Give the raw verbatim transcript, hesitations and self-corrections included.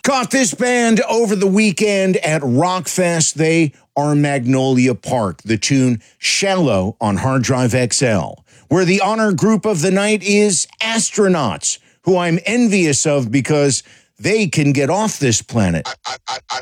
Caught this band over the weekend at Rockfest. They are Magnolia Park. The tune Shallow on Hard Drive X L. Where the honor group of the night is Astronauts, who I'm envious of because they can get off this planet. I, I, I,